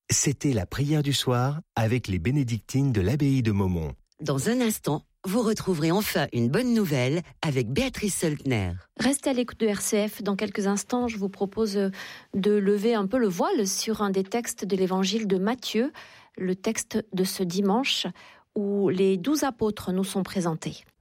C'était la prière du soir avec les bénédictines de l'abbaye de Maumont. Dans un instant, vous retrouverez enfin une bonne nouvelle avec Béatrice Seltner. Restez à l'écoute de RCF. Dans quelques instants, je vous propose de lever un peu le voile sur un des textes de l'évangile de Matthieu, le texte de ce dimanche où les 12 apôtres nous sont présentés.